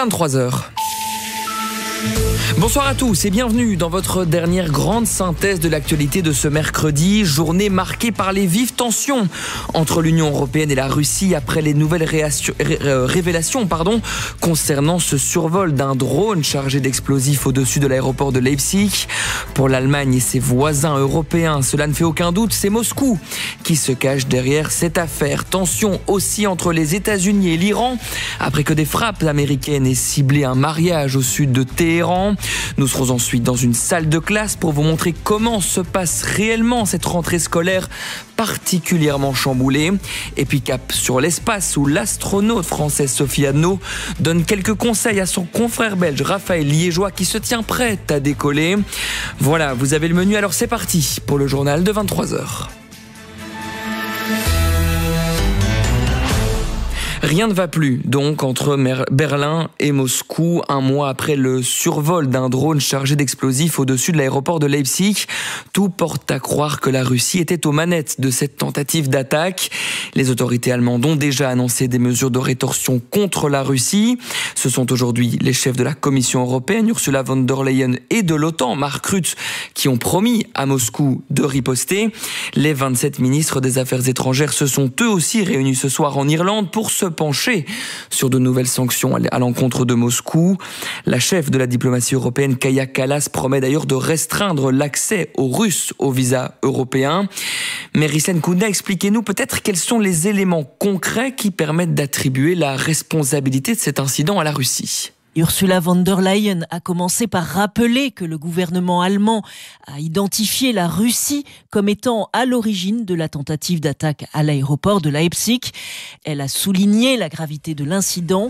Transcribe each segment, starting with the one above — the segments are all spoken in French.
23h. Bonsoir à tous et bienvenue dans votre dernière grande synthèse de l'actualité de ce mercredi, journée marquée par les vives tensions entre l'Union européenne et la Russie après les nouvelles révélations concernant ce survol d'un drone chargé d'explosifs au-dessus de l'aéroport de Leipzig. Pour l'Allemagne et ses voisins européens, cela ne fait aucun doute, c'est Moscou qui se cache derrière cette affaire. Tension aussi entre les États-Unis et l'Iran après que des frappes américaines aient ciblé un mariage au sud de Téhéran. Nous serons ensuite dans une salle de classe pour vous montrer comment se passe réellement cette rentrée scolaire particulièrement chamboulée. Et puis cap sur l'espace où l'astronaute française Sophie Anneau donne quelques conseils à son confrère belge Raphaël Liégeois qui se tient prêt à décoller. Voilà, vous avez le menu, alors c'est parti pour le journal de 23h. Rien ne va plus donc entre Berlin et Moscou, un mois après le survol d'un drone chargé d'explosifs au-dessus de l'aéroport de Leipzig. Tout porte à croire que la Russie était aux manettes de cette tentative d'attaque. Les autorités allemandes ont déjà annoncé des mesures de rétorsion contre la Russie. Ce sont aujourd'hui les chefs de la Commission européenne, Ursula von der Leyen, et de l'OTAN, Mark Rutte, qui ont promis à Moscou de riposter. Les 27 ministres des Affaires étrangères se sont eux aussi réunis ce soir en Irlande pour se pencher sur de nouvelles sanctions à l'encontre de Moscou. La chef de la diplomatie européenne, Kaja Kallas, promet d'ailleurs de restreindre l'accès aux Russes au visa européen. Mais Risen Kounda, expliquez-nous peut-être quels sont les éléments concrets qui permettent d'attribuer la responsabilité de cet incident à la Russie. Ursula von der Leyen a commencé par rappeler que le gouvernement allemand a identifié la Russie comme étant à l'origine de la tentative d'attaque à l'aéroport de Leipzig. Elle a souligné la gravité de l'incident.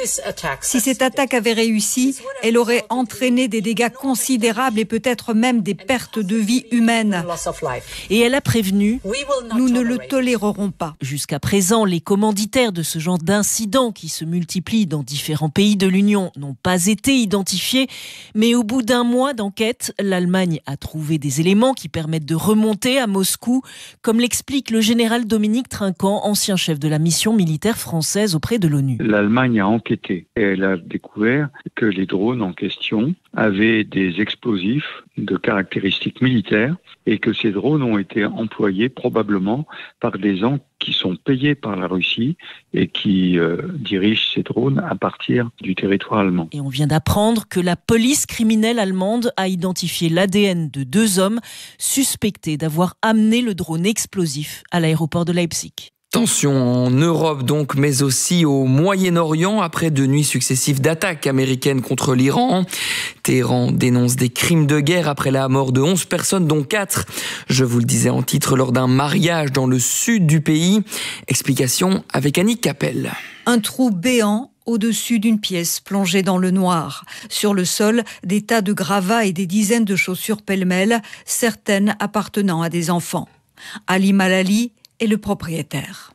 Si cette attaque avait réussi, elle aurait entraîné des dégâts considérables et peut-être même des pertes de vie humaines. Et elle a prévenu, nous ne le tolérerons pas. Jusqu'à présent, les commanditaires de ce genre d'incidents qui se multiplient dans différents pays de l'Union n'ont pas été identifiés, mais au bout d'un mois d'enquête, l'Allemagne a trouvé des éléments qui permettent de remonter à Moscou, comme l'explique le général Dominique Trinquant, ancien chef de la mission militaire française auprès de l'ONU. L'Allemagne a enquêté et elle a découvert que les drones en question avaient des explosifs de caractéristiques militaires et que ces drones ont été employés probablement par des gens qui sont payés par la Russie et qui dirigent ces drones à partir du territoire allemand. Et on vient d'apprendre que la police criminelle allemande a identifié l'ADN de 2 hommes suspectés d'avoir amené le drone explosif à l'aéroport de Leipzig. Tension en Europe donc, mais aussi au Moyen-Orient après 2 nuits successives d'attaques américaines contre l'Iran. Téhéran dénonce des crimes de guerre après la mort de 11 personnes, dont 4, je vous le disais en titre, lors d'un mariage dans le sud du pays. Explication avec Annick Capel. Un trou béant au-dessus d'une pièce plongée dans le noir. Sur le sol, des tas de gravats et des dizaines de chaussures pêle-mêle, certaines appartenant à des enfants. Ali Malali est le propriétaire.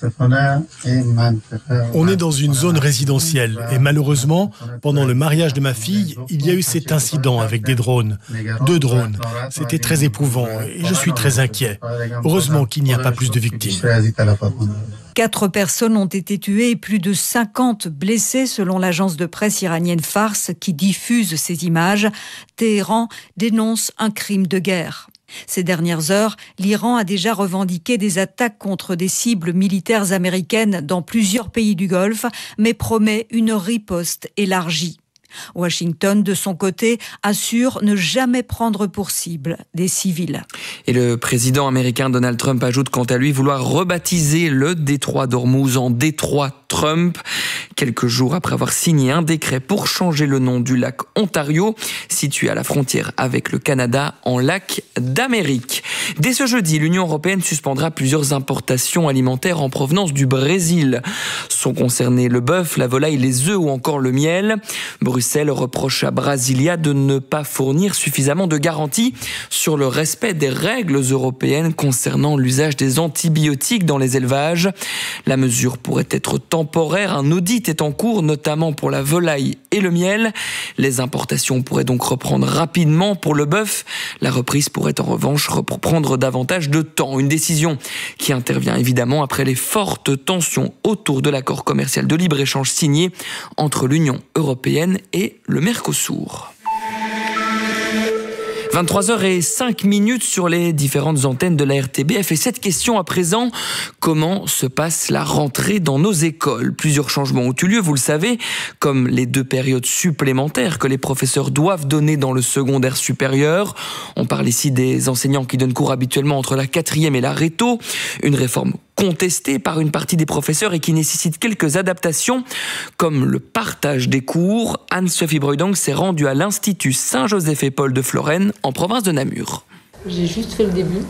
On est dans une zone résidentielle et malheureusement, pendant le mariage de ma fille, il y a eu cet incident avec des drones. 2 drones. C'était très éprouvant et je suis très inquiet. Heureusement qu'il n'y a pas plus de victimes. 4 personnes ont été tuées et plus de 50 blessées selon l'agence de presse iranienne Fars qui diffuse ces images. Téhéran dénonce un crime de guerre. Ces dernières heures, l'Iran a déjà revendiqué des attaques contre des cibles militaires américaines dans plusieurs pays du Golfe, mais promet une riposte élargie. Washington, de son côté, assure ne jamais prendre pour cible des civils. Et le président américain Donald Trump ajoute quant à lui vouloir rebaptiser le détroit d'Ormuz en détroit Trump, quelques jours après avoir signé un décret pour changer le nom du lac Ontario, situé à la frontière avec le Canada, en lac d'Amérique. Dès ce jeudi, l'Union européenne suspendra plusieurs importations alimentaires en provenance du Brésil. Sont concernés le bœuf, la volaille, les œufs ou encore le miel. Bruxelles reproche à Brasilia de ne pas fournir suffisamment de garanties sur le respect des règles européennes concernant l'usage des antibiotiques dans les élevages. La mesure pourrait être temporaire. Un audit l'audit est en cours, notamment pour la volaille et le miel. Les importations pourraient donc reprendre rapidement. Pour le bœuf, la reprise pourrait en revanche prendre davantage de temps. Une décision qui intervient évidemment après les fortes tensions autour de l'accord commercial de libre-échange signé entre l'Union européenne et le Mercosur. 23h05 sur les différentes antennes de la RTBF. Et cette question à présent, comment se passe la rentrée dans nos écoles ? Plusieurs changements ont eu lieu, vous le savez, comme les 2 périodes supplémentaires que les professeurs doivent donner dans le secondaire supérieur. On parle ici des enseignants qui donnent cours habituellement entre la 4e et la réto. Une réforme contestée par une partie des professeurs et qui nécessite quelques adaptations, comme le partage des cours. Anne-Sophie Breudang s'est rendue à l'Institut Saint-Joseph-et-Paul de Florenne, en province de Namur. J'ai juste fait le début.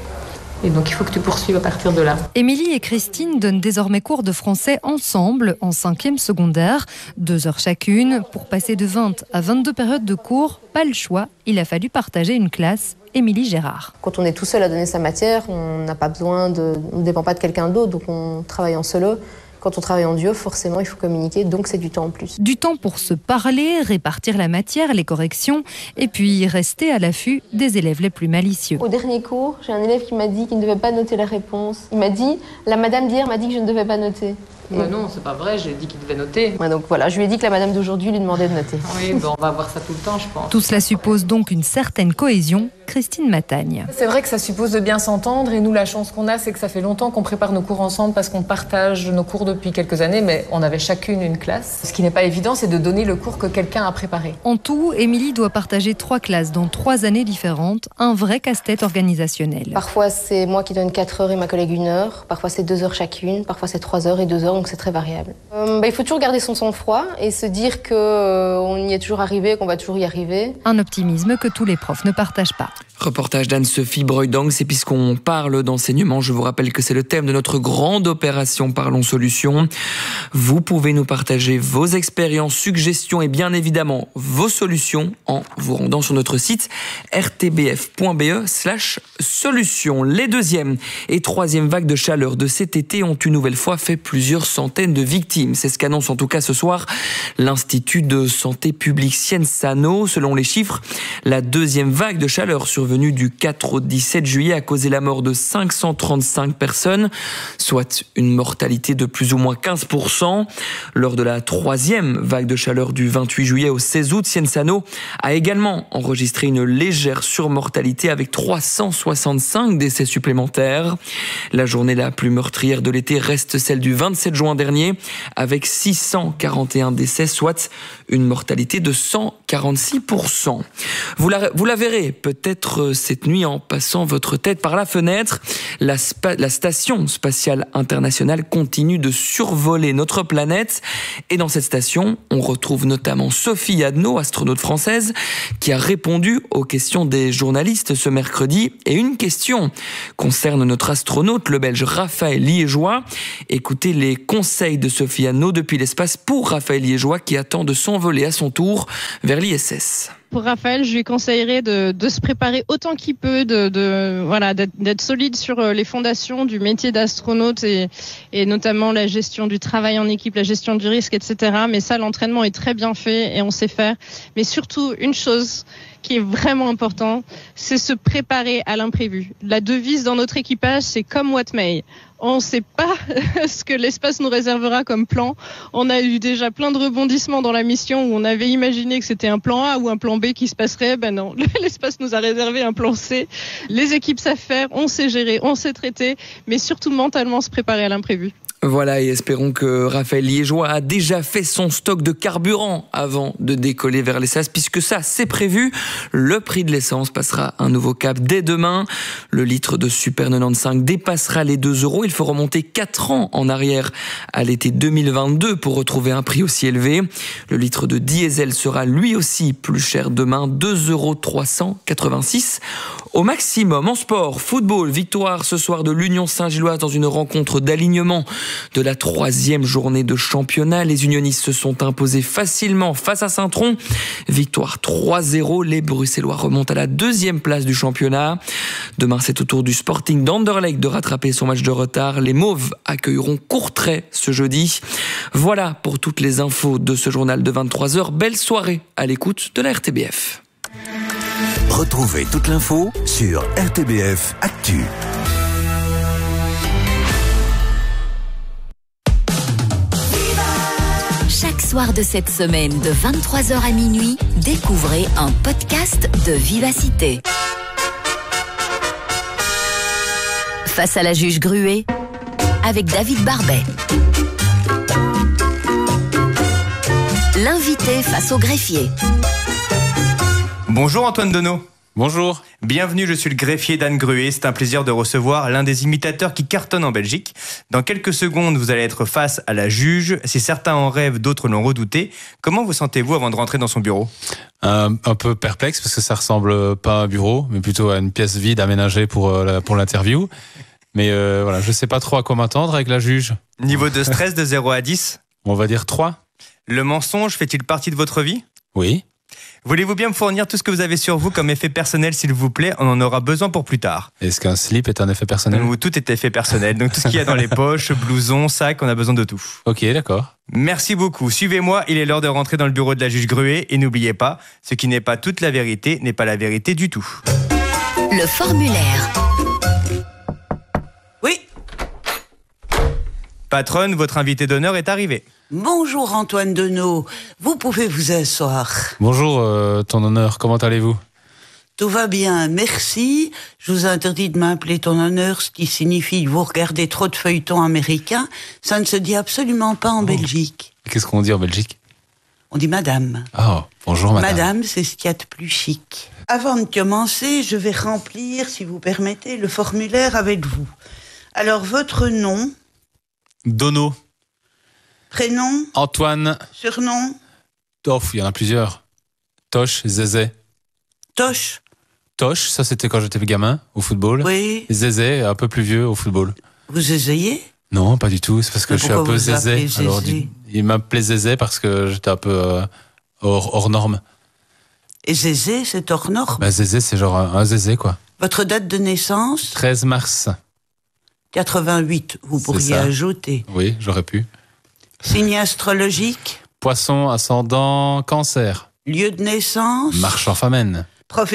Et donc il faut que tu poursuives à partir de là. Émilie et Christine donnent désormais cours de français ensemble en 5e secondaire, 2 heures chacune. Pour passer de 20 à 22 périodes de cours, pas le choix, il a fallu partager une classe. Émilie Gérard. Quand on est tout seul à donner sa matière, on n'a pas besoin on ne dépend pas de quelqu'un d'autre, donc on travaille en solo. Quand on travaille en duo, forcément, il faut communiquer, donc c'est du temps en plus. Du temps pour se parler, répartir la matière, les corrections, et puis rester à l'affût des élèves les plus malicieux. Au dernier cours, j'ai un élève qui m'a dit qu'il ne devait pas noter la réponse. Il m'a dit, la madame d'hier m'a dit que je ne devais pas noter. Non, c'est pas vrai, j'ai dit qu'il devait noter. Ouais, donc voilà, je lui ai dit que la madame d'aujourd'hui lui demandait de noter. Oui, on va voir ça tout le temps, je pense. Tout cela suppose donc une certaine cohésion. Christine Matagne. C'est vrai que ça suppose de bien s'entendre et nous, la chance qu'on a, c'est que ça fait longtemps qu'on prépare nos cours ensemble parce qu'on partage nos cours depuis quelques années, mais on avait chacune une classe. Ce qui n'est pas évident, c'est de donner le cours que quelqu'un a préparé. En tout, Émilie doit partager 3 classes dans 3 années différentes, un vrai casse-tête organisationnel. Parfois, c'est moi qui donne 4 heures et ma collègue 1 heure. Parfois, c'est 2 heures chacune. Parfois, c'est 3 heures et 2 heures, donc c'est très variable. Il faut toujours garder son sang-froid et se dire qu'on y est toujours arrivé, qu'on va toujours y arriver. Un optimisme que tous les profs ne partagent pas. Reportage d'Anne-Sophie Breudang. C'est puisqu'on parle d'enseignement, je vous rappelle que c'est le thème de notre grande opération Parlons Solutions. Vous pouvez nous partager vos expériences, suggestions et bien évidemment vos solutions en vous rendant sur notre site rtbf.be/solutions. Les 2e et 3e vagues de chaleur de cet été ont une nouvelle fois fait plusieurs centaines de victimes. C'est ce qu'annonce en tout cas ce soir l'Institut de santé publique Sciences-Ano. Selon les chiffres, la 2e vague de chaleur survenue du 4 au 17 juillet a causé la mort de 535 personnes, soit une mortalité de plus ou moins 15%. Lors de la 3e vague de chaleur du 28 juillet au 16 août, Sciences-Ano a également enregistré une légère surmortalité avec 365 décès supplémentaires. La journée la plus meurtrière de l'été reste celle du 27 juin dernier avec 641 décès, soit une mortalité de 146%. Vous la verrez peut-être cette nuit en passant votre tête par la fenêtre. La station spatiale internationale continue de survoler notre planète. Et dans cette station, on retrouve notamment Sophie Adno, astronaute française, qui a répondu aux questions des journalistes ce mercredi. Et une question concerne notre astronaute, le Belge Raphaël Liégeois. Écoutez les conseils de Sophie Adno depuis l'espace pour Raphaël Liégeois qui attend de s'envoler à son tour vers l'ISS. Pour Raphaël, je lui conseillerais de se préparer autant qu'il peut, d'être solide sur les fondations du métier d'astronaute et notamment la gestion du travail en équipe, la gestion du risque, etc. Mais ça, l'entraînement est très bien fait et on sait faire. Mais surtout, une chose qui est vraiment important, c'est se préparer à l'imprévu. La devise dans notre équipage, c'est « come what may ». On ne sait pas ce que l'espace nous réservera comme plan. On a eu déjà plein de rebondissements dans la mission où on avait imaginé que c'était un plan A ou un plan B qui se passerait. Ben non, l'espace nous a réservé un plan C. Les équipes savent faire, on sait gérer, on sait traiter, mais surtout mentalement se préparer à l'imprévu. Voilà, et espérons que Raphaël Liégeois a déjà fait son stock de carburant avant de décoller vers l'ESAS, puisque ça, c'est prévu. Le prix de l'essence passera un nouveau cap dès demain. Le litre de Super 95 dépassera les 2 €. Il faut remonter 4 ans en arrière à l'été 2022 pour retrouver un prix aussi élevé. Le litre de diesel sera lui aussi plus cher demain, 2,386 € au maximum. En sport, football, victoire ce soir de l'Union Saint-Gilloise dans une rencontre d'alignement de la 3e journée de championnat. Les unionistes se sont imposés facilement face à Saint-Tron. Victoire 3-0. Les Bruxellois remontent à la 2e place du championnat. Demain, c'est au tour du Sporting d'Anderlecht de rattraper son match de retard. Les Mauves accueilleront Courtrai ce jeudi. Voilà pour toutes les infos de ce journal de 23h. Belle soirée à l'écoute de la RTBF. Retrouvez toute l'info sur RTBF Actu. Chaque soir de cette semaine, de 23h à minuit, découvrez un podcast de Vivacité. Face à la juge Gruet, avec David Barbet. L'invité face au greffier. Bonjour Antoine Deneau. Bonjour. Bienvenue, je suis le greffier d'Anne Gruet. C'est un plaisir de recevoir l'un des imitateurs qui cartonnent en Belgique. Dans quelques secondes, vous allez être face à la juge. Si certains en rêvent, d'autres l'ont redouté. Comment vous sentez-vous avant de rentrer dans son bureau ? Un peu perplexe parce que ça ressemble pas à un bureau, mais plutôt à une pièce vide aménagée pour l'interview. Mais voilà, je sais pas trop à quoi m'attendre avec la juge. Niveau de stress de 0 à 10 ? On va dire 3. Le mensonge fait-il partie de votre vie ? Oui. Voulez-vous bien me fournir tout ce que vous avez sur vous comme effet personnel, s'il vous plaît ? On en aura besoin pour plus tard. Est-ce qu'un slip est un effet personnel ? Tout est effet personnel. Donc tout ce qu'il y a dans les poches, blouson, sac, on a besoin de tout. Ok, d'accord. Merci beaucoup. Suivez-moi, il est l'heure de rentrer dans le bureau de la juge Gruet. Et n'oubliez pas, ce qui n'est pas toute la vérité n'est pas la vérité du tout. Le formulaire. Oui. Patronne, votre invité d'honneur est arrivé. Bonjour Antoine Deneau, vous pouvez vous asseoir. Bonjour, ton honneur, comment allez-vous ? Tout va bien, merci. Je vous interdis de m'appeler ton honneur, ce qui signifie que vous regardez trop de feuilletons américains. Ça ne se dit absolument pas en Belgique. Qu'est-ce qu'on dit en Belgique ? On dit madame. Oh, bonjour madame. Madame, c'est ce qu'il y a de plus chic. Avant de commencer, je vais remplir, si vous permettez, le formulaire avec vous. Alors, votre nom ? Dono. Prénom ? Antoine. Surnom ? Toff, il y en a plusieurs. Toche, Zézé. Toche ? Toche, ça c'était quand j'étais gamin, au football. Oui. Zézé, un peu plus vieux, au football. Vous zézayez ? Non, pas du tout, c'est parce que je suis un peu zézé. Alors, il m'appelait Zézé parce que j'étais un peu hors norme. Et Zézé, c'est hors norme ? Bah, Zézé, c'est genre un Zézé, quoi. Votre date de naissance ? 13 mars. 88, vous pourriez ajouter. Oui, j'aurais pu. Signe astrologique ? Poisson, ascendant, cancer. Lieu de naissance ? Marchand famenne. Profession ?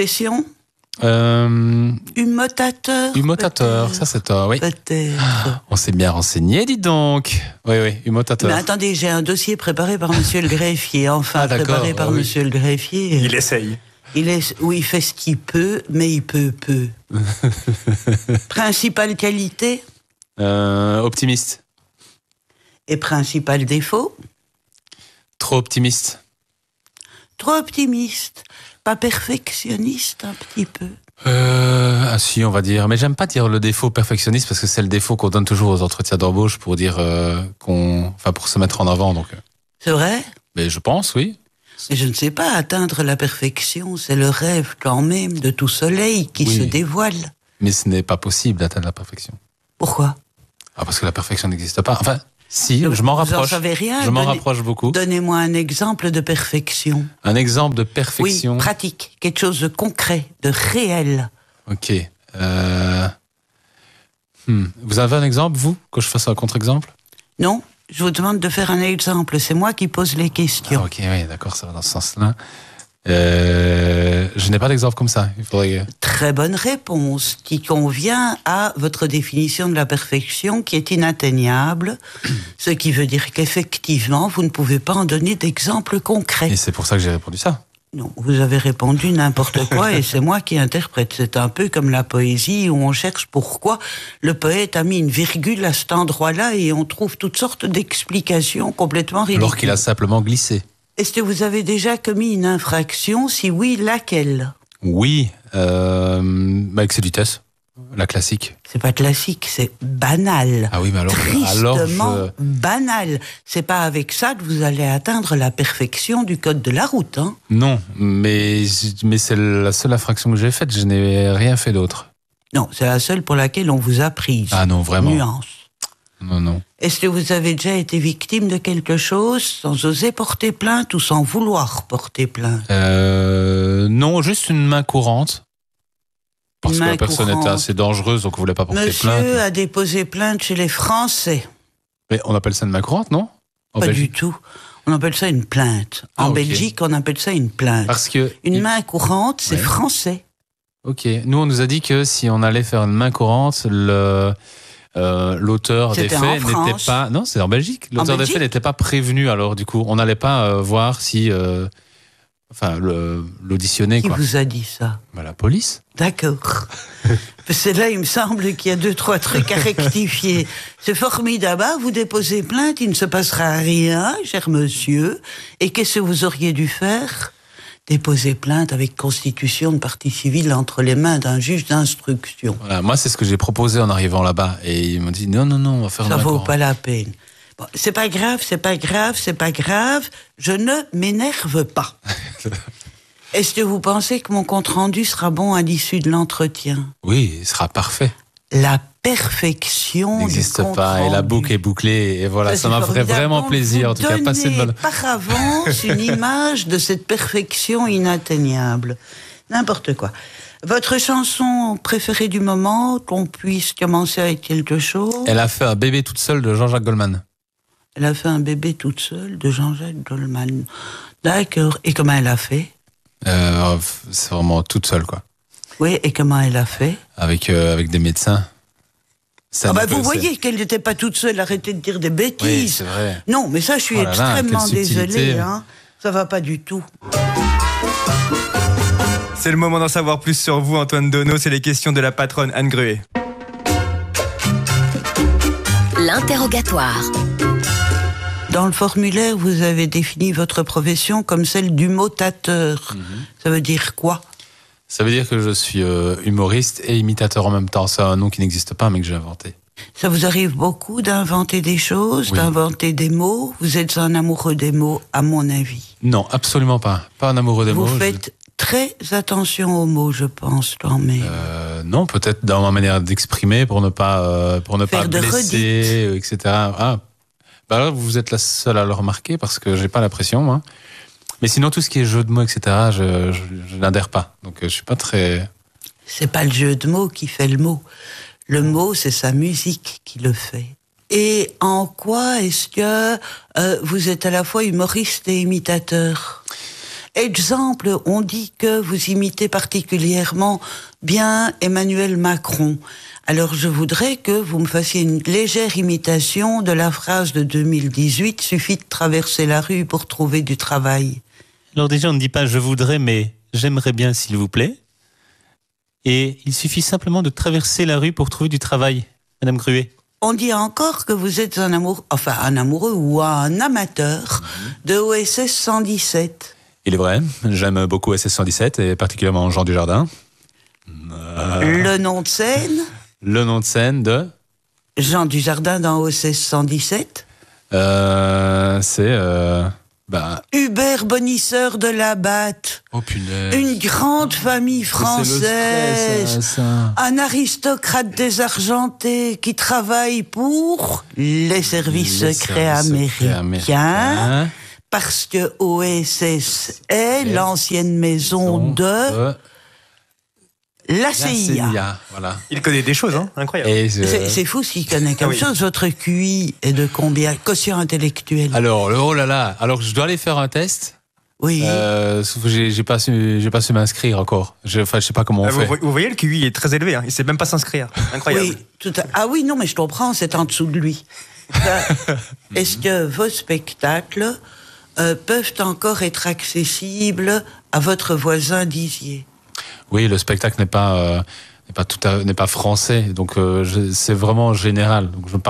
Humotateur. Humotateur, ça c'est toi, oui. Peut-être. On s'est bien renseigné, dis donc. Oui, humotateur. Mais attendez, j'ai un dossier préparé par monsieur le greffier. Enfin, préparé par monsieur le greffier. Il essaye. Oui, il fait ce qu'il peut, mais il peut peu. Principale qualité ? Optimiste. Et principal défaut ? Trop optimiste. Trop optimiste. Pas perfectionniste, un petit peu. Ah si, on va dire. Mais j'aime pas dire le défaut perfectionniste parce que c'est le défaut qu'on donne toujours aux entretiens d'embauche pour dire pour se mettre en avant. Donc. C'est vrai ? Mais je pense, oui. Mais je ne sais pas, atteindre la perfection, c'est le rêve quand même de tout soleil qui se dévoile. Mais ce n'est pas possible d'atteindre la perfection. Pourquoi ? Parce que la perfection n'existe pas. Enfin, si, je m'en rapproche. Vous n'en savez rien. Je m'en rapproche beaucoup. Donnez-moi un exemple de perfection. Un exemple de perfection ? Oui, pratique. Quelque chose de concret, de réel. Ok. Vous avez un exemple, vous, que je fasse un contre-exemple ? Non, je vous demande de faire un exemple. C'est moi qui pose les questions. Ah, ok, oui, d'accord, ça va dans ce sens-là. Je n'ai pas d'exemple comme ça. Il faudrait... Très bonne réponse, qui convient à votre définition de la perfection qui est inatteignable, ce qui veut dire qu'effectivement, vous ne pouvez pas en donner d'exemple concret. Et c'est pour ça que j'ai répondu ça. Non, vous avez répondu n'importe quoi et c'est moi qui interprète. C'est un peu comme la poésie où on cherche pourquoi le poète a mis une virgule à cet endroit-là et on trouve toutes sortes d'explications complètement ridicules. Alors qu'il a simplement glissé. Est-ce que vous avez déjà commis une infraction ? Si oui, laquelle ? Oui, avec ses vitesses, la classique. C'est pas classique, c'est banal. Ah oui, mais alors... Tristement banal. C'est pas avec ça que vous allez atteindre la perfection du code de la route, hein ? Non, mais c'est la seule infraction que j'ai faite, je n'ai rien fait d'autre. Non, c'est la seule pour laquelle on vous a prise. Ah non, vraiment. Nuance. Non. Est-ce que vous avez déjà été victime de quelque chose sans oser porter plainte ou sans vouloir porter plainte? Non, juste une main courante. Parce que la personne courante. était assez dangereuse, donc on ne voulait pas porter plainte. Monsieur a déposé plainte chez les Français. Mais on appelle ça une main courante, non? Pas du tout. On appelle ça une plainte. En Belgique, on appelle ça une plainte. Parce que une main courante, c'est français. Ok. Nous, on nous a dit que si on allait faire une main courante, l'auteur des C'était faits en n'était France. pas... Non, c'est en Belgique. L'auteur des faits n'était pas prévenu, alors du coup, on n'allait pas voir si... l'auditionner, Qui quoi. vous a dit ça? La police. D'accord. C'est là, il me semble qu'il y a 2-3 trucs à rectifier. C'est formidable. Vous déposez plainte, il ne se passera rien, cher monsieur. Et qu'est-ce que vous auriez dû faire? Déposer plainte avec constitution de partie civile entre les mains d'un juge d'instruction. Voilà, moi, c'est ce que j'ai proposé en arrivant là-bas. Et ils m'ont dit, non, on va faire Ça une main vaut courante. pas la peine. Bon, c'est pas grave. Je ne m'énerve pas. Est-ce que vous pensez que mon compte-rendu sera bon à l'issue de l'entretien? Oui, il sera parfait. La perfection N'existe pas, et la boucle est bouclée, et voilà, ça m'a fait vraiment plaisir, en tout cas, passer de bonne... par avance une image de cette perfection inatteignable. N'importe quoi. Votre chanson préférée du moment, qu'on puisse commencer avec quelque chose? Elle a fait un bébé toute seule de Jean-Jacques Goldman. Elle a fait un bébé toute seule de Jean-Jacques Goldman. D'accord. Et comment elle a fait? C'est vraiment toute seule, quoi. Oui, et comment elle a fait? Avec des médecins. Vous voyez qu'elle n'était pas toute seule, arrêtez de dire des bêtises. Oui, c'est vrai. Non, mais ça, je suis extrêmement désolée. Ça va pas du tout. C'est le moment d'en savoir plus sur vous, Antoine Donneau. C'est les questions de la patronne Anne Gruet. L'interrogatoire. Dans le formulaire, vous avez défini votre profession comme celle d'humoriste. Ça veut dire quoi? Ça veut dire que je suis humoriste et imitateur en même temps. C'est un nom qui n'existe pas, mais que j'ai inventé. Ça vous arrive beaucoup d'inventer des choses, d'inventer des mots? Vous êtes un amoureux des mots, à mon avis. Non, absolument pas. Pas un amoureux des mots. Vous faites très attention aux mots, je pense, quand même. Non, peut-être dans ma manière d'exprimer pour ne pas blesser, etc. Là, vous êtes la seule à le remarquer parce que j'ai pas la pression, moi. Mais sinon, tout ce qui est jeu de mots, etc., je n'adhère pas. Donc, je suis pas très... C'est pas le jeu de mots qui fait le mot. Le mot, c'est sa musique qui le fait. Et en quoi est-ce que vous êtes à la fois humoriste et imitateur? Exemple, on dit que vous imitez particulièrement bien Emmanuel Macron. Alors je voudrais que vous me fassiez une légère imitation de la phrase de 2018, suffit de traverser la rue pour trouver du travail. Alors déjà, on ne dit pas « je voudrais », mais « j'aimerais bien, s'il vous plaît ». Et il suffit simplement de traverser la rue pour trouver du travail, Madame Gruet. On dit encore que vous êtes un amoureux ou un amateur de OSS 117. Il est vrai, j'aime beaucoup SS 117 et particulièrement Jean Dujardin. Le nom de scène? Le nom de scène de Jean Dujardin dans OSS 117? C'est... Hubert Bonisseur de la Batte. Oh punaise. Une grande famille française. Un aristocrate désargenté qui travaille pour les services secrets américains. Parce que OSS est l'ancienne maison de la CIA. Voilà. Il connaît des choses, incroyable. C'est fou s'il connaît quelque chose. Votre QI est de combien? Quotient intellectuel. Alors, oh là là, alors je dois aller faire un test. Oui. J'ai pas su m'inscrire encore. Je sais pas comment on fait. Vous voyez, le QI est très élevé. Il sait même pas s'inscrire. Incroyable. Oui, Ah oui, non, mais je comprends, c'est en dessous de lui. Est-ce que vos spectacles peuvent encore être accessibles à votre voisin d'Isier? Oui, le spectacle n'est pas français, donc c'est vraiment général. Donc je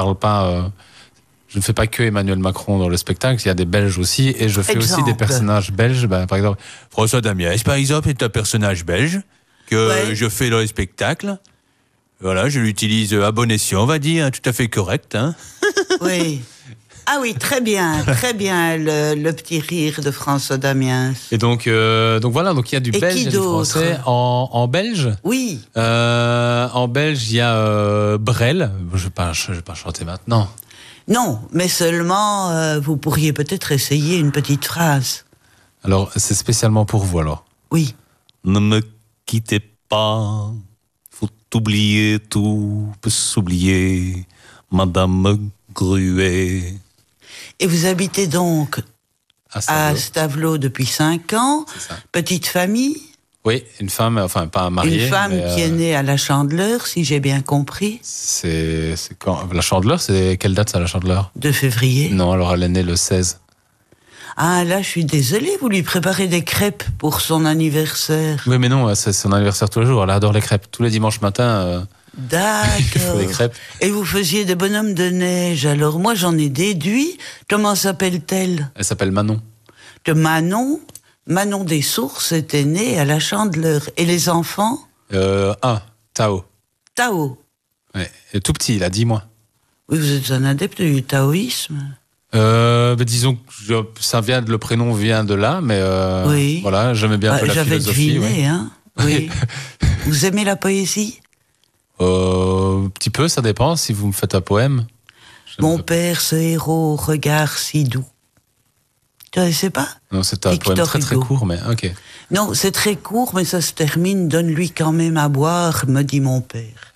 ne fais pas que Emmanuel Macron dans le spectacle. Il y a des Belges aussi, et je fais aussi des personnages belges. Par exemple, François Damiès, par exemple, est un personnage belge que je fais dans le spectacle. Voilà, je l'utilise à bon escient, on va dire, tout à fait correct. Oui. Ah oui, très bien, le petit rire de François Damiens. Et donc voilà, donc il y a du belge, il y a du français. En belge? Oui. En belge, il y a Brel. Je vais pas chanter maintenant. Non, mais seulement, vous pourriez peut-être essayer une petite phrase. Alors, c'est spécialement pour vous, alors? Oui. Ne me quittez pas, faut oublier, tout peut s'oublier, Madame Gruet. Et vous habitez donc à Stavelot depuis 5 ans, petite famille? Oui, une femme, enfin pas mariée. Une femme qui est née à la Chandeleur, si j'ai bien compris. C'est quand la Chandeleur, c'est quelle date ça, la Chandeleur? 2 février. Non, alors elle est née le 16. Ah là, je suis désolée, vous lui préparez des crêpes pour son anniversaire. Oui, mais non, c'est son anniversaire tous les jours, elle adore les crêpes. Tous les dimanches matins, d'accord. des crêpes. Et vous faisiez des bonhommes de neige, alors moi j'en ai déduit. Comment s'appelle-t-elle? Elle s'appelle Manon. De Manon des Sources était née à la Chandeleur. Et les enfants? Tao. Tao. Ouais, et tout petit, il a 10 mois. Oui, vous êtes un adepte du taoïsme? Disons que le prénom vient de là, mais oui. Voilà, j'aimais bien un peu la philosophie. J'avais deviné, hein. Oui. Vous aimez la poésie? Petit peu, ça dépend, si vous me faites un poème. Mon père, ce héros, regard si doux. Tu ne sais pas? Non, c'est un poème très très court, mais ok. Non, c'est très court, mais ça se termine. Donne-lui quand même à boire, me dit mon père.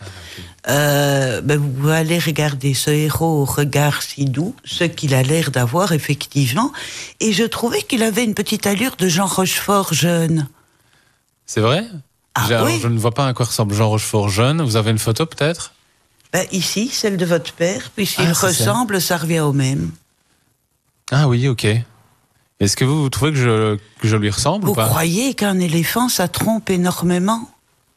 Vous pouvez aller regarder ce héros au regard si doux, ce qu'il a l'air d'avoir effectivement. Et je trouvais qu'il avait une petite allure de Jean Rochefort jeune. C'est vrai? Oui. Alors, je ne vois pas à quoi ressemble Jean Rochefort jeune. Vous avez une photo peut-être? Ici, celle de votre père, puisqu'il ressemble, ça revient au même. Ah oui, ok. Est-ce que vous trouvez que je lui ressemble ou pas? Vous croyez qu'un éléphant, ça trompe énormément?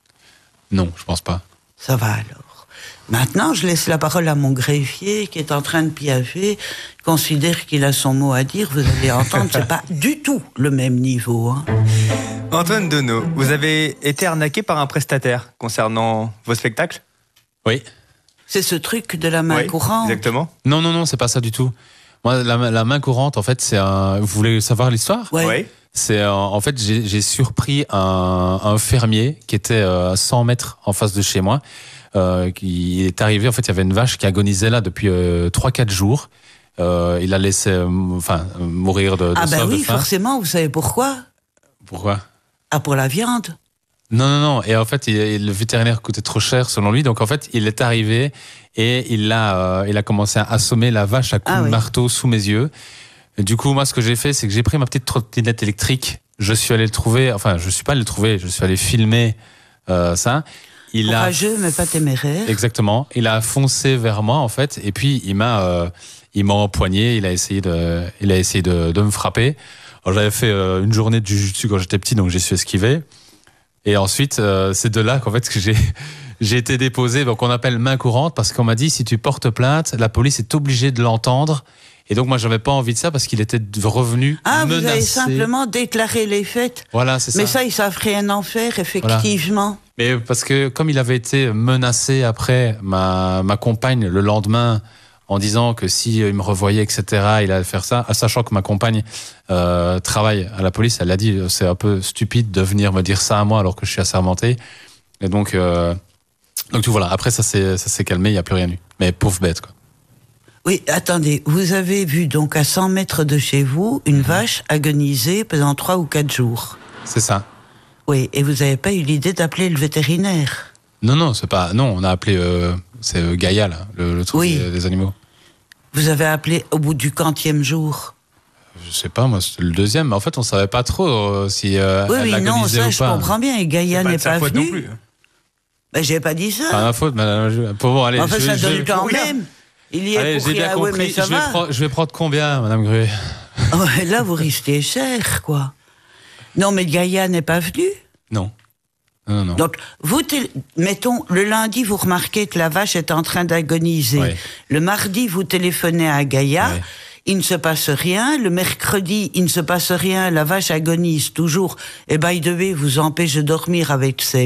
Non, je pense pas. Ça va alors. Maintenant, je laisse la parole à mon greffier qui est en train de piaffer, considère qu'il a son mot à dire. Vous allez entendre, c'est pas du tout le même niveau. Hein. Antoine Donneau, vous avez été arnaqué par un prestataire concernant vos spectacles? Oui. C'est ce truc de la main courante? Exactement. Non, c'est pas ça du tout. Moi, la main courante, en fait, c'est un... Vous voulez savoir l'histoire? Oui. C'est en fait, j'ai surpris un fermier qui était à 100 mètres en face de chez moi. Qui est arrivé, en fait, il y avait une vache qui agonisait là depuis 3-4 jours. Il la laissé mourir de soif, bah oui, de faim. forcément, vous savez pourquoi? Pourquoi? Ah, pour la viande? Non. Et en fait, le vétérinaire coûtait trop cher selon lui. Donc en fait, il est arrivé et il a commencé à assommer la vache à coups de marteau sous mes yeux. Et du coup, moi, ce que j'ai fait, c'est que j'ai pris ma petite trottinette électrique. Je suis allé le trouver. Enfin, je suis pas allé le trouver. Je suis allé filmer ça. Courageux, mais pas téméraire. Exactement. Il a foncé vers moi, en fait. Et puis, il m'a empoigné. Il a essayé de me frapper. Alors, j'avais fait une journée de jiu-jitsu quand j'étais petit, donc j'ai su esquiver. Et ensuite, c'est de là qu'en fait que j'ai été déposé. Donc on appelle main courante parce qu'on m'a dit si tu portes plainte, la police est obligée de l'entendre. Et donc moi j'avais pas envie de ça parce qu'il était revenu menacer. Vous avez simplement déclaré les faits. Voilà, c'est ça. Mais ça, ils savent rien en faire, effectivement. Voilà. Mais parce que comme il avait été menacé après ma compagne le lendemain en disant que si il me revoyait, etc., il allait faire ça, sachant que ma compagne travaille à la police, elle a dit c'est un peu stupide de venir me dire ça à moi alors que je suis assermenté. Et donc tout voilà. Après ça s'est calmé, il n'y a plus rien eu. Mais pauvre bête quoi. Oui, attendez, vous avez vu donc à 100 mètres de chez vous une vache agoniser pendant 3 ou 4 jours. C'est ça. Oui, et vous n'avez pas eu l'idée d'appeler le vétérinaire? Non, c'est pas. Non, on a appelé. C'est Gaïa, là, le truc des animaux. Vous avez appelé au bout du 40e jour? Je sais pas, moi, c'était le 2e. Mais en fait, on savait pas trop si elle agonisait non, ça, ou je pas. comprends bien. Et Gaïa n'est pas venu. Non plus. Ben, j'ai pas dit ça. Pas ma faute, madame. Bon, allez. Enfin, ça donne quand même. Il y est pour j'ai bien compris. Mais ça va. Je vais prendre combien, madame Gruet? Là, vous risquez cher, quoi. Non, mais Gaïa n'est pas venu? Non. Donc, mettons, le lundi, vous remarquez que la vache est en train d'agoniser. Oui. Le mardi, vous téléphonez à Gaïa. Oui. Il ne se passe rien. Le mercredi, il ne se passe rien. La vache agonise toujours. Et by the way, vous empêche de dormir avec ses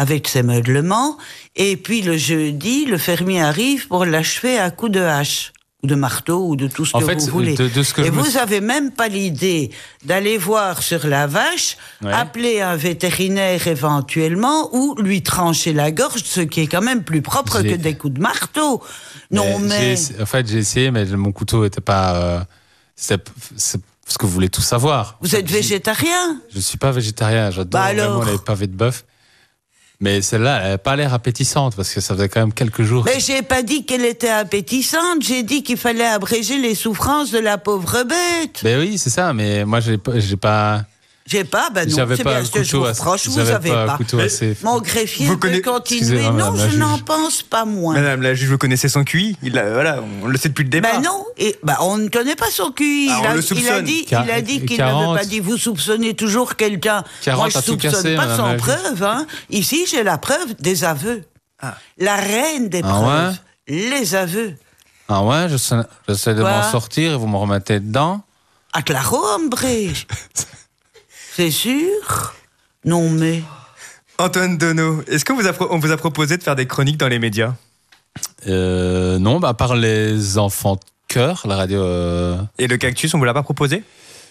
meuglements. Et puis, le jeudi, le fermier arrive pour l'achever à coups de hache. ou de marteau, ou de tout ce que vous voulez. De ce que et vous avez même pas l'idée d'aller voir sur la vache, appeler un vétérinaire éventuellement, ou lui trancher la gorge, ce qui est quand même plus propre que des coups de marteau. Non, mais... En fait, j'ai essayé, mais mon couteau n'était pas... c'est ce que vous voulez tout savoir. Vous êtes végétarien ? Je suis pas végétarien, j'adore vraiment les pavés de bœuf. Mais celle-là, elle n'a pas l'air appétissante, parce que ça faisait quand même quelques jours. Mais j'ai pas dit qu'elle était appétissante, j'ai dit qu'il fallait abréger les souffrances de la pauvre bête. Ben oui, c'est ça, mais moi, j'ai pas... Non, c'est bien ce que je vous reproche, vous avez pas. Mon greffier peut continuer. Non, je n'en pense pas moins. Madame la juge, vous connaissez son QI ? On le sait depuis le départ. Ben non, on ne connaît pas son QI. On le soupçonne. Il a dit qu'il n'avait pas dit. Vous soupçonnez toujours quelqu'un. Moi, je ne soupçonne pas sans preuve. Ici, j'ai la preuve des aveux. La reine des preuves. Les aveux. Ah ouais, j'essaie de m'en sortir et vous me remettez dedans. Ah, claro, hombre. C'est sûr ? Non, mais... Antoine Donneau, est-ce qu'on vous a proposé de faire des chroniques dans les médias ? Non, à part les enfants de cœur, la radio... Et le Cactus, on vous l'a pas proposé ?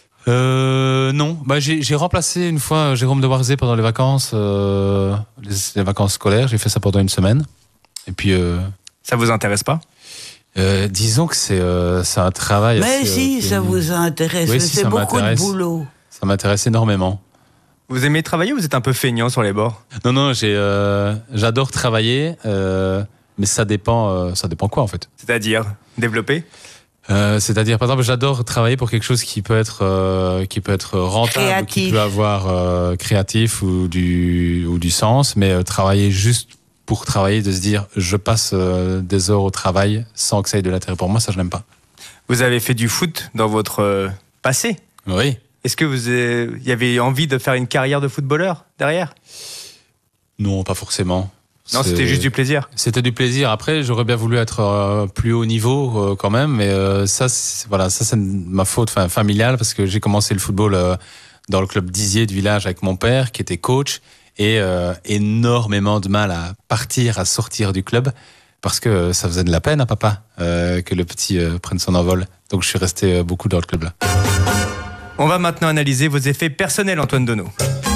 Non. J'ai remplacé une fois Jérôme de Warzé pendant les vacances, les vacances scolaires. J'ai fait ça pendant une semaine. Et puis... Ça vous intéresse pas ? Disons que c'est un travail... Mais si, ça vous intéresse. Oui, c'est beaucoup de boulot. Ça m'intéresse énormément. Vous aimez travailler ou vous êtes un peu feignant sur les bords ? Non, j'adore travailler, mais ça dépend quoi en fait. C'est-à-dire développer ? C'est-à-dire, par exemple, j'adore travailler pour quelque chose qui peut être rentable, créatif. Qui peut avoir créatif ou du sens, mais travailler juste pour travailler, de se dire je passe des heures au travail sans que ça ait de l'intérêt pour moi, ça je n'aime pas. Vous avez fait du foot dans votre passé ? Oui. Est-ce que vous y avez envie de faire une carrière de footballeur derrière ? Non, pas forcément. Non, c'était juste du plaisir. C'était du plaisir. Après, j'aurais bien voulu être plus haut niveau quand même, mais ça c'est ma faute familiale, parce que j'ai commencé le football dans le club d'Izier du village avec mon père, qui était coach, et énormément de mal à partir, à sortir du club, parce que ça faisait de la peine à papa que le petit prenne son envol. Donc je suis resté beaucoup dans le club là. On va maintenant analyser vos effets personnels, Antoine Donneau.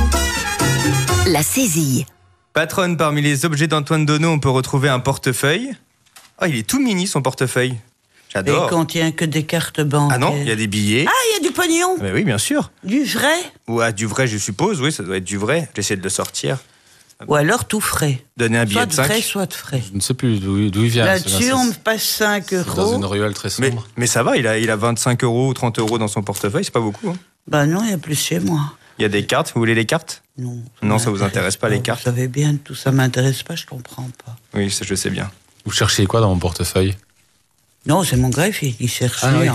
La saisie. Patronne, parmi les objets d'Antoine Donneau, on peut retrouver un portefeuille. Oh, il est tout mini, son portefeuille. J'adore. Et il contient que des cartes bancaires. Ah non, il y a des billets. Ah, il y a du pognon. Mais oui, bien sûr. Du vrai ? Ouais, du vrai, je suppose. Oui, ça doit être du vrai. J'essaie de le sortir. Ou alors tout frais. Donner un billet de 5. Soit de vrai, soit de frais. Je ne sais plus d'où il vient. Là-dessus, on me passe 5 euros. Dans une ruelle très sombre. Mais ça va, il a 25 euros ou 30 euros dans son portefeuille, c'est pas beaucoup. Hein. Bah non, il y a plus chez moi. Il y a des cartes, vous voulez les cartes ? Non. Non, ça vous intéresse pas, les cartes ? Vous savez bien, tout ça m'intéresse pas, je comprends pas. Oui, ça, je sais bien. Vous cherchez quoi dans mon portefeuille ? Non, c'est mon greffier qui cherche. Ah oui.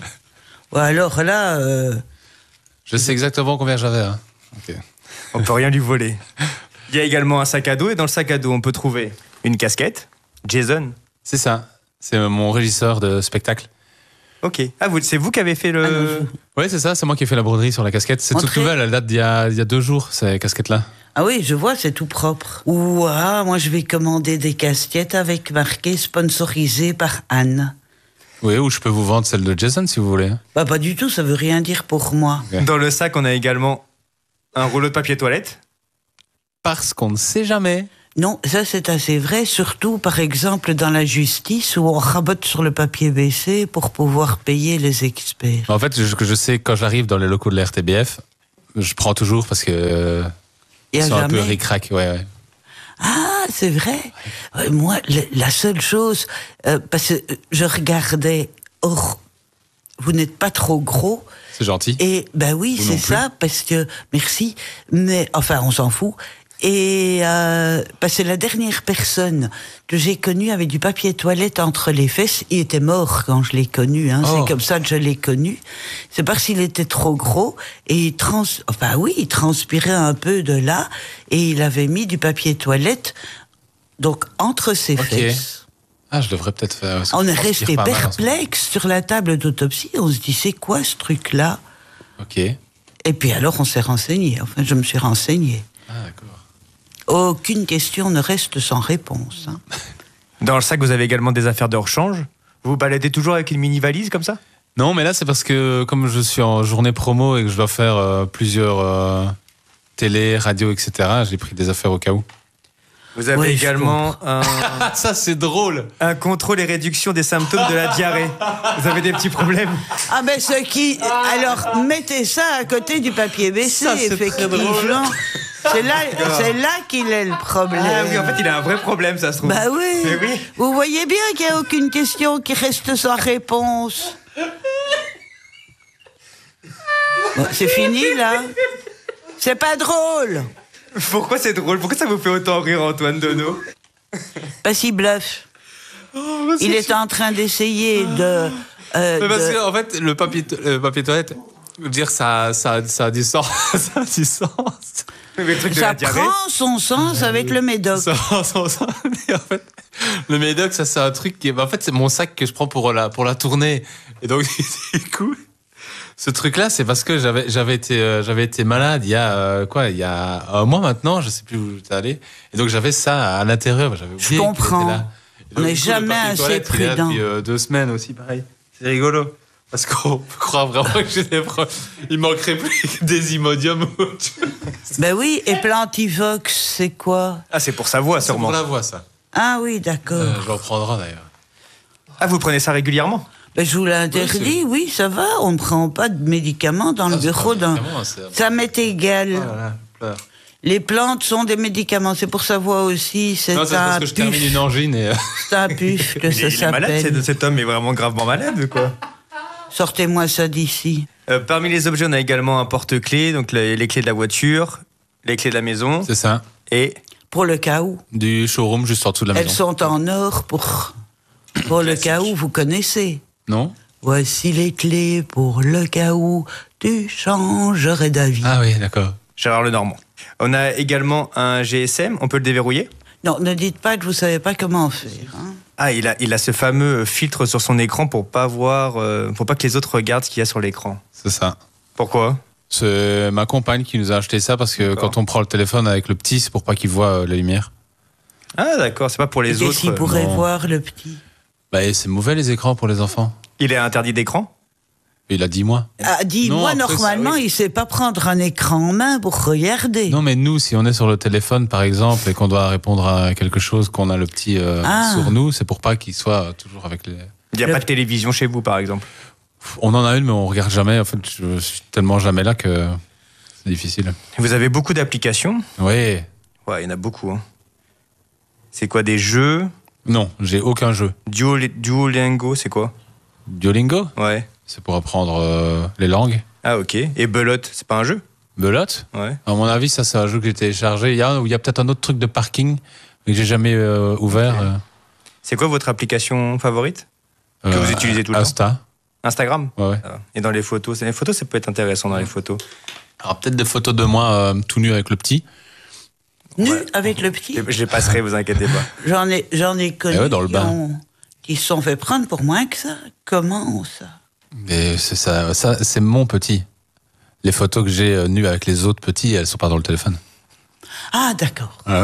Ou alors là... Je sais exactement combien j'avais. Hein. Okay. On peut rien lui voler. Il y a également un sac à dos, et dans le sac à dos, on peut trouver une casquette. Jason. C'est ça. C'est mon régisseur de spectacle. Ok. Ah, c'est vous qui avez fait le... Oui, c'est ça. C'est moi qui ai fait la broderie sur la casquette. C'est toute nouvelle. Elle date d'il y a 2 jours, ces casquettes-là. Ah oui, je vois, c'est tout propre. Moi, je vais commander des casquettes avec marqué sponsorisé par Anne. Oui, ou je peux vous vendre celle de Jason, si vous voulez. Bah, pas du tout, ça veut rien dire pour moi. Okay. Dans le sac, on a également un rouleau de papier toilette. Parce qu'on ne sait jamais. Non, ça c'est assez vrai, surtout par exemple dans la justice où on rabote sur le papier WC pour pouvoir payer les experts. En fait, je sais, quand j'arrive dans les locaux de la RTBF, je prends toujours parce que ils sont un peu ric-rac. Ouais. Ah, c'est vrai. Moi, la seule chose, parce que je regardais, vous n'êtes pas trop gros. C'est gentil. Et ben oui, vous c'est ça, parce que merci, mais enfin, on s'en fout. Et parce que la dernière personne que j'ai connue avait du papier toilette entre les fesses. Il était mort quand je l'ai connu. Hein. C'est comme ça que je l'ai connu. C'est parce qu'il était trop gros et il transpirait un peu de là et il avait mis du papier toilette donc entre ses fesses. Ah, je devrais peut-être faire. On est resté perplexe sur la table d'autopsie. On se dit c'est quoi ce truc-là ? Ok. Et puis alors on s'est renseigné. Enfin, je me suis renseigné. Ah, d'accord. Aucune question ne reste sans réponse. Hein. Dans le sac, vous avez également des affaires de rechange. Vous baladez toujours avec une mini-valise comme ça ? Non, mais là, c'est parce que comme je suis en journée promo et que je dois faire plusieurs télé, radio, etc., j'ai pris des affaires au cas où. Vous avez également ça, c'est drôle. Un contrôle et réduction des symptômes de la diarrhée. Vous avez des petits problèmes ? Ah ben alors, mettez ça à côté du papier WC, ça, c'est effectivement. C'est là qu'il est le problème. Ah oui, en fait, il a un vrai problème, ça se trouve. Bah oui. Mais oui. Vous voyez bien qu'il n'y a aucune question qui reste sans réponse. Bon, c'est fini, là. C'est pas drôle. Pourquoi c'est drôle ? Pourquoi ça vous fait autant rire, Antoine Donneau ? Parce qu'il bluffe. Il est en train d'essayer de... Mais parce qu'en fait, le papier toilette, dire ça a du sens. Ça a du sens. Ça prend son sens avec le médoc. Ça prend son sens. Et en fait, le médoc, ça c'est un truc qui... En fait, c'est mon sac que je prends pour la tournée. Et donc, du coup... Ce truc-là, c'est parce que j'avais été malade il y a un mois maintenant, je sais plus où j'étais allé, et donc j'avais ça à l'intérieur. Je comprends. On n'est jamais assez prudent. Il y a depuis 2 semaines aussi, pareil. C'est rigolo. Parce qu'on croit vraiment que j'ai des problèmes. Il manquerait plus que des Imodium. Ben oui, et Plantivox, c'est quoi ? Ah, c'est pour sa voix, sûrement. C'est pour la voix, ça. Ah oui, d'accord. Je reprendrai d'ailleurs. Ah, vous prenez ça régulièrement ? Ben, je vous l'interdis, oui, ça va. On ne prend pas de médicaments dans le bureau. Ça m'est égal. Oh là là, les plantes sont des médicaments. C'est pour sa voix aussi. C'est parce que je termine une angine. C'est un puf que ça s'appelle. Il est malade, cet homme est vraiment gravement malade, quoi. Sortez-moi ça d'ici. Parmi les objets, on a également un porte-clés, donc les clés de la voiture, les clés de la maison. C'est ça. Et pour le cas où. Du showroom juste en dessous de la maison. Elles sont en or pour le cas où, vous connaissez. Non. Voici les clés pour le cas où tu changerais d'avis. Ah oui, d'accord. Gérard Lenormand. On a également un GSM, on peut le déverrouiller ? Non, ne dites pas que vous ne savez pas comment faire. Hein. Ah, il a ce fameux filtre sur son écran pour pas que les autres regardent ce qu'il y a sur l'écran. C'est ça. Pourquoi ? C'est ma compagne qui nous a acheté ça parce que quand on prend le téléphone avec le petit, c'est pour pas qu'il voit la lumière. Ah d'accord, c'est pas pour les autres. Qu'est-ce qu'il pourrait voir le petit ? Bah, c'est mauvais les écrans pour les enfants. Il est interdit d'écran ? Il a 10 mois. Ah, 10 mois, normalement, il sait pas prendre un écran en main pour regarder. Non, mais nous, si on est sur le téléphone, par exemple, et qu'on doit répondre à quelque chose, qu'on a le petit sur nous, c'est pour pas qu'il soit toujours avec les... Il n'y a pas de télévision chez vous, par exemple ? On en a une, mais on regarde jamais. En fait, je suis tellement jamais là que c'est difficile. Vous avez beaucoup d'applications ? Oui. Ouais, il y en a beaucoup. Hein. C'est quoi, des jeux ? Non, j'ai aucun jeu. Duolingo, c'est quoi ? Duolingo ? Ouais. C'est pour apprendre les langues. Ah ok. Et Belote, c'est pas un jeu ? Belote ? Ouais. À mon avis, ça c'est un jeu que j'ai téléchargé. Il y a peut-être un autre truc de parking que j'ai jamais ouvert. Okay. C'est quoi votre application favorite que vous utilisez tout le temps ? Instagram ? Ouais. Et dans les photos, ça peut être intéressant dans les photos. Alors peut-être des photos de moi tout nu avec le petit. Nu avec le petit ? Je les passerai, vous inquiétez pas. J'en ai connu dans le bain. Qui se sont fait prendre pour moins que ça. Comment ça ? Mais c'est ça, c'est mon petit. Les photos que j'ai nues avec les autres petits, elles sont pas dans le téléphone. Ah, d'accord. Ah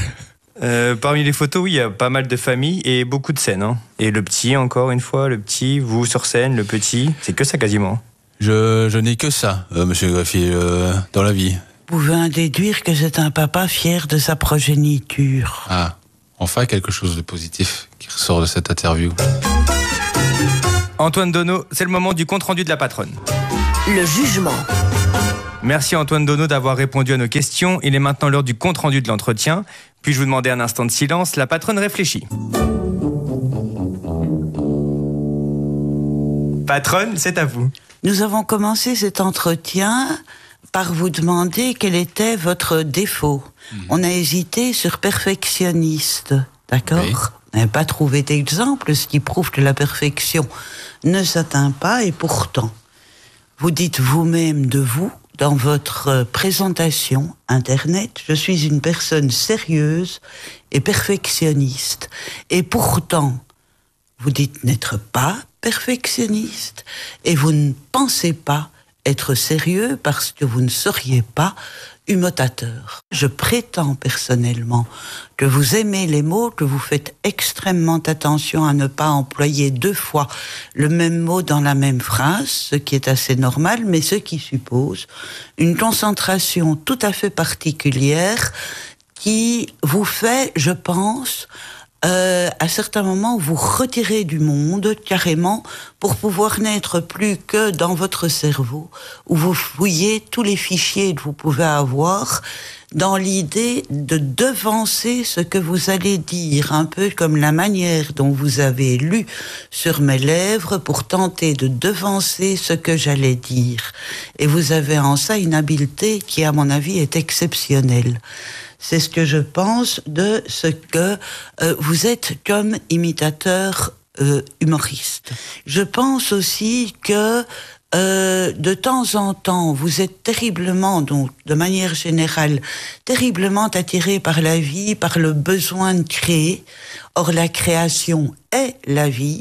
oui. Parmi les photos, oui, il y a pas mal de familles et beaucoup de scènes. Hein. Et le petit, encore une fois, le petit, vous sur scène, le petit, c'est que ça quasiment. Je n'ai que ça, monsieur Greffier, dans la vie. Vous pouvez en déduire que c'est un papa fier de sa progéniture. Ah, enfin quelque chose de positif qui ressort de cette interview. Antoine Donneau, c'est le moment du compte-rendu de la patronne. Le jugement. Merci Antoine Donneau d'avoir répondu à nos questions. Il est maintenant l'heure du compte-rendu de l'entretien. Puis-je vous demander un instant de silence ? La patronne réfléchit. Patronne, c'est à vous. Nous avons commencé cet entretien par vous demander quel était votre défaut. On a hésité sur perfectionniste, d'accord ? Oui. On n'a pas trouvé d'exemple, ce qui prouve que la perfection ne s'atteint pas, et pourtant, vous dites vous-même de vous, dans votre présentation Internet, je suis une personne sérieuse et perfectionniste. Et pourtant, vous dites n'être pas perfectionniste, et vous ne pensez pas être sérieux parce que vous ne seriez pas humiliateur. Je prétends personnellement que vous aimez les mots, que vous faites extrêmement attention à ne pas employer 2 fois le même mot dans la même phrase, ce qui est assez normal, mais ce qui suppose une concentration tout à fait particulière qui vous fait, je pense, à certains moments, vous retirez du monde carrément pour pouvoir n'être plus que dans votre cerveau, où vous fouillez tous les fichiers que vous pouvez avoir dans l'idée de devancer ce que vous allez dire, un peu comme la manière dont vous avez lu sur mes lèvres pour tenter de devancer ce que j'allais dire. Et vous avez en ça une habileté qui, à mon avis, est exceptionnelle. C'est ce que je pense de ce que vous êtes comme imitateur humoriste. Je pense aussi que de temps en temps, vous êtes terriblement, donc de manière générale, terriblement attiré par la vie, par le besoin de créer. Or, la création est la vie.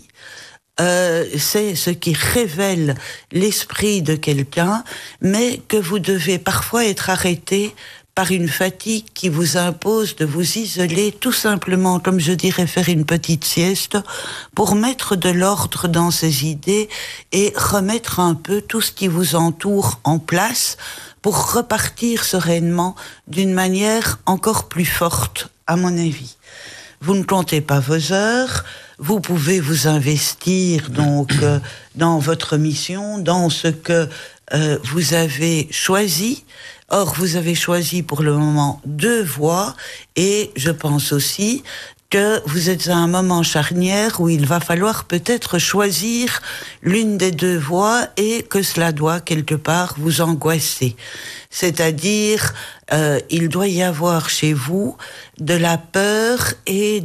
C'est ce qui révèle l'esprit de quelqu'un, mais que vous devez parfois être arrêté par une fatigue qui vous impose de vous isoler, tout simplement, comme je dirais, faire une petite sieste, pour mettre de l'ordre dans ces idées et remettre un peu tout ce qui vous entoure en place, pour repartir sereinement d'une manière encore plus forte, à mon avis. Vous ne comptez pas vos heures, vous pouvez vous investir donc dans votre mission, dans ce que vous avez choisi. Or, vous avez choisi pour le moment 2 voies, et je pense aussi que vous êtes à un moment charnière où il va falloir peut-être choisir l'une des 2 voies, et que cela doit quelque part vous angoisser. C'est-à-dire, il doit y avoir chez vous de la peur et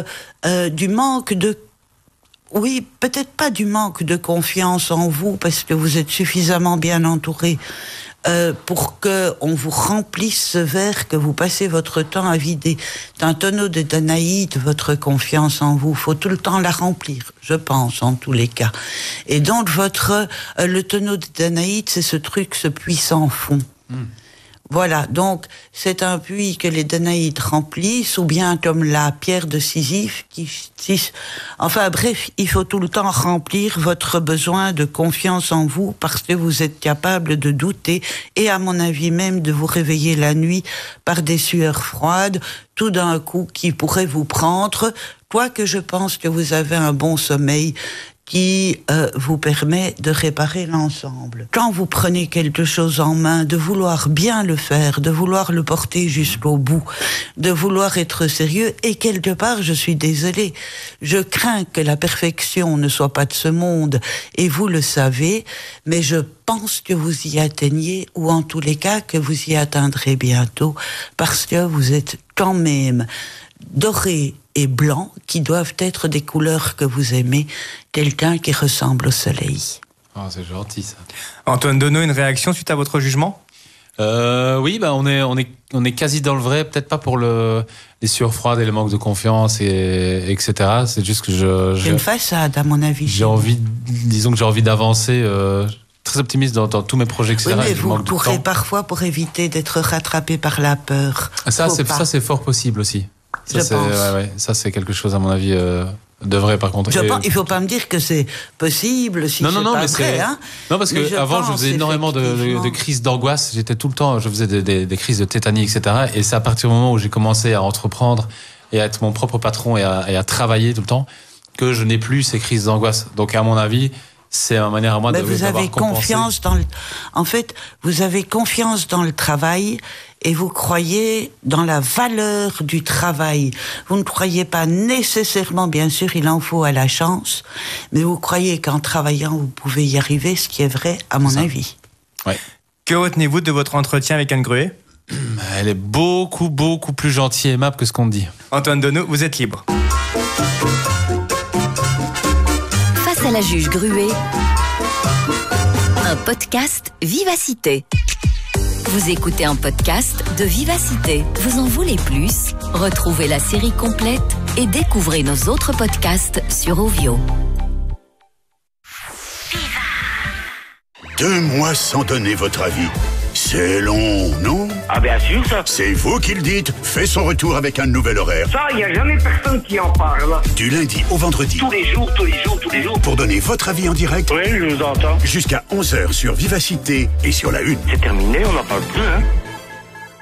du manque de... Oui, peut-être pas du manque de confiance en vous, parce que vous êtes suffisamment bien entouré pour que on vous remplisse ce verre que vous passez votre temps à vider. D'un tonneau de Danaïde, votre confiance en vous, faut tout le temps la remplir, je pense, en tous les cas. Et donc le tonneau de Danaïde, c'est ce truc, ce puits sans fond. Voilà, donc c'est un puits que les Danaïdes remplissent, ou bien comme la pierre de Sisyphe enfin bref, il faut tout le temps remplir votre besoin de confiance en vous, parce que vous êtes capable de douter, et à mon avis même de vous réveiller la nuit par des sueurs froides, tout d'un coup, qui pourraient vous prendre, quoique je pense que vous avez un bon sommeil qui vous permet de réparer l'ensemble. Quand vous prenez quelque chose en main, de vouloir bien le faire, de vouloir le porter jusqu'au bout, de vouloir être sérieux, et quelque part, je suis désolée, je crains que la perfection ne soit pas de ce monde, et vous le savez, mais je pense que vous y atteignez, ou en tous les cas que vous y atteindrez bientôt, parce que vous êtes quand même doré et blanc, qui doivent être des couleurs que vous aimez, quelqu'un qui ressemble au soleil. Oh, c'est gentil ça. Antoine Donneau, une réaction suite à votre jugement ? Oui, on est quasi dans le vrai, peut-être pas pour les sueurs froides et le manque de confiance, etc. C'est juste que j'ai une façade, à mon avis. J'ai envie d'avancer. Très optimiste dans tous mes projets, etc. Oui, mais vous courez parfois pour éviter d'être rattrapé par la peur. Ça, c'est fort possible aussi. Ça, c'est quelque chose, à mon avis, de vrai, par contre. Il ne faut pas me dire que c'est possible si c'est pas vrai. Non, parce qu'avant, je faisais énormément de crises d'angoisse. J'étais tout le temps, je faisais des crises de tétanie, etc. Et c'est à partir du moment où j'ai commencé à entreprendre et à être mon propre patron et à travailler tout le temps que je n'ai plus ces crises d'angoisse. Donc, à mon avis, c'est ma manière à moi vous avez confiance en fait, vous avez confiance dans le travail, et vous croyez dans la valeur du travail. Vous ne croyez pas nécessairement, bien sûr, il en faut à la chance, mais vous croyez qu'en travaillant, vous pouvez y arriver, ce qui est vrai, à mon avis. Ouais. Que retenez-vous de votre entretien avec Anne Gruet ? Elle est beaucoup, beaucoup plus gentille et aimable que ce qu'on dit. Antoine Donneau, vous êtes libre. Face à la juge Gruet, un podcast Vivacité. Vous écoutez un podcast de Vivacité. Vous en voulez plus ? Retrouvez la série complète et découvrez nos autres podcasts sur Ovio. 2 mois sans donner votre avis. C'est long, non? Ah bien sûr, ça. C'est vous qui le dites. Fait son retour avec un nouvel horaire. Ça, il n'y a jamais personne qui en parle. Du lundi au vendredi. Tous les jours. Pour donner votre avis en direct. Oui, je vous entends. Jusqu'à 11h sur Vivacité et sur la Une. C'est terminé, on n'en parle plus, hein.